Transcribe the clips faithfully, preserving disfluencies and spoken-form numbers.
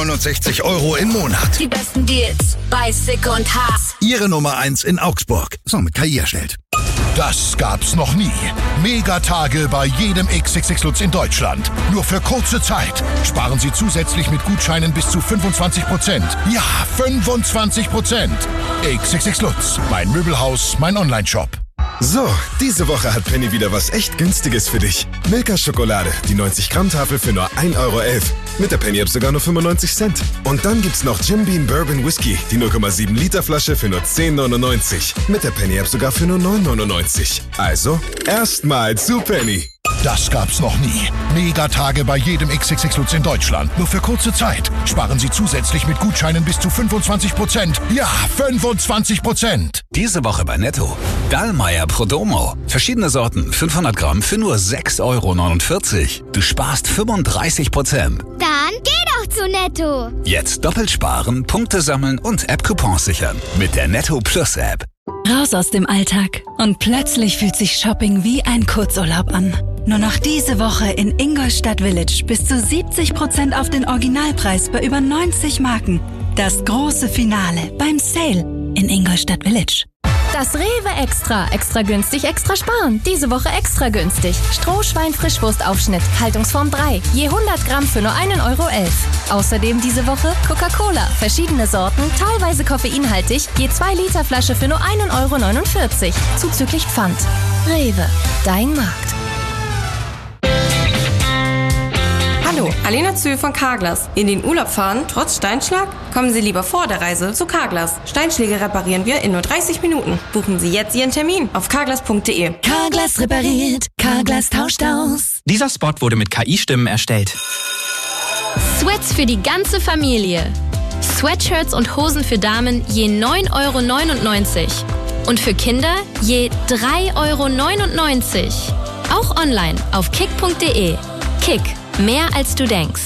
neunundsechzig Euro im Monat. Die besten Deals bei Sick und Haas. Ihre Nummer eins in Augsburg. So, mit K I erstellt. Das gab's noch nie. Megatage bei jedem X X X Lutz in Deutschland. Nur für kurze Zeit. Sparen Sie zusätzlich mit Gutscheinen bis zu fünfundzwanzig Prozent. Ja, fünfundzwanzig Prozent. X X X Lutz. Mein Möbelhaus, mein Onlineshop. So, diese Woche hat Penny wieder was echt Günstiges für dich. Milka-Schokolade, die neunzig Gramm Tafel für nur ein Euro elf. Mit der Penny-App sogar nur fünfundneunzig Cent. Und dann gibt's noch Jim Beam Bourbon Whisky, die null Komma sieben Liter Flasche für nur zehn neunundneunzig. Mit der Penny-App sogar für nur neun neunundneunzig. Also, erstmal zu Penny. Das gab's noch nie. Megatage bei jedem X X X Lutz in Deutschland. Nur für kurze Zeit. Sparen Sie zusätzlich mit Gutscheinen bis zu fünfundzwanzig Prozent. Ja, fünfundzwanzig Prozent. Diese Woche bei Netto. Dallmayr Prodomo. Verschiedene Sorten, fünfhundert Gramm für nur sechs Euro neunundvierzig. Du sparst fünfunddreißig Prozent. Dann geh doch zu Netto. Jetzt doppelt sparen, Punkte sammeln und App-Coupons sichern. Mit der Netto Plus App. Raus aus dem Alltag. Und plötzlich fühlt sich Shopping wie ein Kurzurlaub an. Nur noch diese Woche in Ingolstadt Village bis zu siebzig Prozent auf den Originalpreis bei über neunzig Marken. Das große Finale beim Sale in Ingolstadt Village. Das Rewe Extra. Extra günstig, extra sparen. Diese Woche extra günstig. Strohschwein-Frischwurstaufschnitt, Haltungsform drei. Je hundert Gramm für nur ein Euro elf. Außerdem diese Woche Coca-Cola. Verschiedene Sorten, teilweise koffeinhaltig. Je zwei Liter Flasche für nur ein Euro neunundvierzig. Zuzüglich Pfand. Rewe. Dein Markt. Hallo, Alena Zühl von Carglass. In den Urlaub fahren, trotz Steinschlag? Kommen Sie lieber vor der Reise zu Carglass. Steinschläge reparieren wir in nur dreißig Minuten. Buchen Sie jetzt Ihren Termin auf carglass punkt de. Carglass repariert, Carglass tauscht aus. Dieser Spot wurde mit K I-Stimmen erstellt. Sweats für die ganze Familie. Sweatshirts und Hosen für Damen je neun Euro neunundneunzig. Und für Kinder je drei Euro neunundneunzig. Auch online auf kick punkt de. Kick. Mehr als du denkst.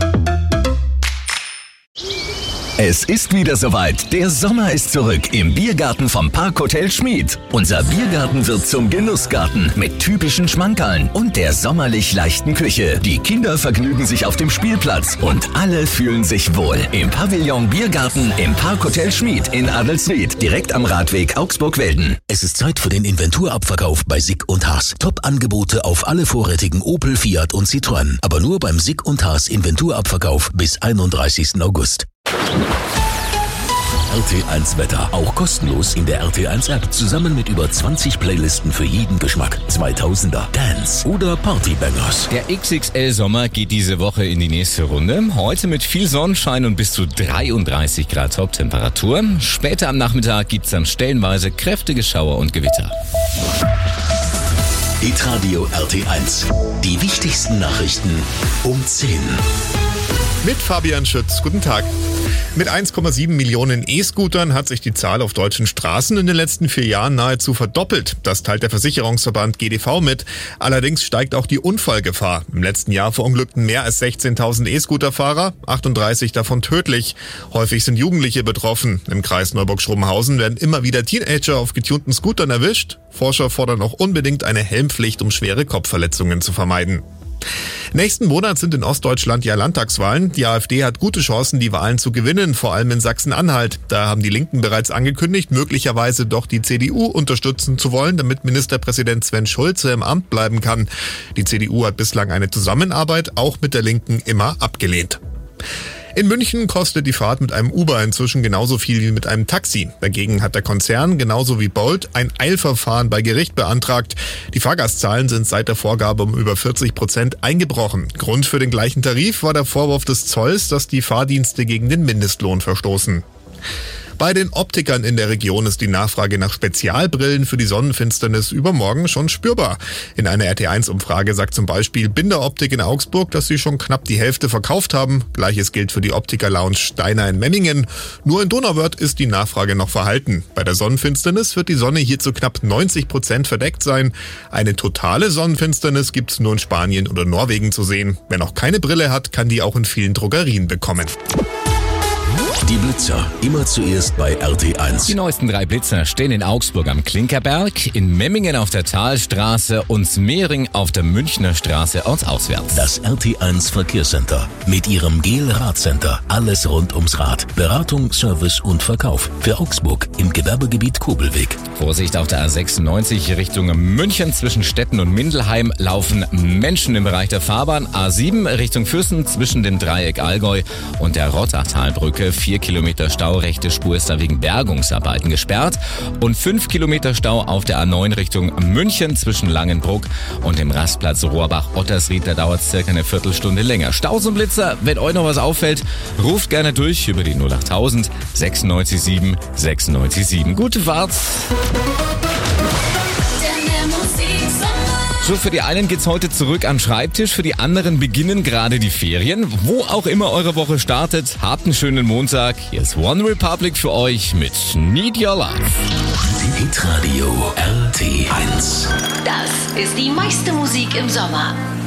Es ist wieder soweit. Der Sommer ist zurück im Biergarten vom Parkhotel Schmied. Unser Biergarten wird zum Genussgarten mit typischen Schmankerln und der sommerlich leichten Küche. Die Kinder vergnügen sich auf dem Spielplatz und alle fühlen sich wohl. Im Pavillon Biergarten im Parkhotel Schmied in Adelsried, direkt am Radweg Augsburg-Welden. Es ist Zeit für den Inventurabverkauf bei Sick und Haas. Top-Angebote auf alle vorrätigen Opel, Fiat und Citroën. Aber nur beim Sick und Haas Inventurabverkauf bis einunddreißigsten August. R T eins Wetter, auch kostenlos in der R T eins App, zusammen mit über zwanzig Playlisten für jeden Geschmack. zweitausender, Dance oder Partybangers. Der X X L-Sommer geht diese Woche in die nächste Runde. Heute mit viel Sonnenschein und bis zu dreiunddreißig Grad Haupttemperatur. Später am Nachmittag gibt's dann stellenweise kräftige Schauer und Gewitter. Hitradio R T eins. Die wichtigsten Nachrichten um zehn. Mit Fabian Schütz. Guten Tag. Mit eins Komma sieben Millionen E-Scootern hat sich die Zahl auf deutschen Straßen in den letzten vier Jahren nahezu verdoppelt. Das teilt der Versicherungsverband G D V mit. Allerdings steigt auch die Unfallgefahr. Im letzten Jahr verunglückten mehr als sechzehntausend E-Scooter-Fahrer, achtunddreißig davon tödlich. Häufig sind Jugendliche betroffen. Im Kreis Neuburg-Schrobenhausen werden immer wieder Teenager auf getunten Scootern erwischt. Forscher fordern auch unbedingt eine Helmpflicht, um schwere Kopfverletzungen zu vermeiden. Nächsten Monat sind in Ostdeutschland ja Landtagswahlen. Die AfD hat gute Chancen, die Wahlen zu gewinnen, vor allem in Sachsen-Anhalt. Da haben die Linken bereits angekündigt, möglicherweise doch die C D U unterstützen zu wollen, damit Ministerpräsident Sven Schulze im Amt bleiben kann. Die C D U hat bislang eine Zusammenarbeit auch mit der Linken immer abgelehnt. In München kostet die Fahrt mit einem Uber inzwischen genauso viel wie mit einem Taxi. Dagegen hat der Konzern, genauso wie Bolt, ein Eilverfahren bei Gericht beantragt. Die Fahrgastzahlen sind seit der Vorgabe um über vierzig Prozent eingebrochen. Grund für den gleichen Tarif war der Vorwurf des Zolls, dass die Fahrdienste gegen den Mindestlohn verstoßen. Bei den Optikern in der Region ist die Nachfrage nach Spezialbrillen für die Sonnenfinsternis übermorgen schon spürbar. In einer R T eins Umfrage sagt zum Beispiel Binder Optik in Augsburg, dass sie schon knapp die Hälfte verkauft haben. Gleiches gilt für die Optiker-Lounge Steiner in Memmingen. Nur in Donauwörth ist die Nachfrage noch verhalten. Bei der Sonnenfinsternis wird die Sonne hier zu knapp neunzig Prozent verdeckt sein. Eine totale Sonnenfinsternis gibt's nur in Spanien oder Norwegen zu sehen. Wer noch keine Brille hat, kann die auch in vielen Drogerien bekommen. Die Blitzer, immer zuerst bei R T eins. Die neuesten drei Blitzer stehen in Augsburg am Klinkerberg, in Memmingen auf der Talstraße und Smering auf der Münchner Straße ortsauswärts. Das R T eins Verkehrscenter mit ihrem Gel-Radcenter. Alles rund ums Rad. Beratung, Service und Verkauf. Für Augsburg im Gewerbegebiet Kobelweg. Vorsicht auf der A sechsundneunzig Richtung München. Zwischen Stetten und Mindelheim laufen Menschen im Bereich der Fahrbahn. A sieben Richtung Füssen zwischen dem Dreieck Allgäu und der Rottachtalbrücke. Vier Kilometer Stau, rechte Spur ist da wegen Bergungsarbeiten gesperrt. Und fünf Kilometer Stau auf der A neun Richtung München zwischen Langenbruck und dem Rastplatz Rohrbach-Ottersried. Da dauert es circa eine Viertelstunde länger. Staus und Blitzer, wenn euch noch was auffällt, ruft gerne durch über die null achttausend sechsundneunzig sieben sechsundneunzig sieben. Gute Fahrt! So, für die einen geht's heute zurück an den Schreibtisch, für die anderen beginnen gerade die Ferien. Wo auch immer eure Woche startet, habt einen schönen Montag. Hier ist One Republic für euch mit Need Your Love. Hitradio R T eins. Das ist die meiste Musik im Sommer.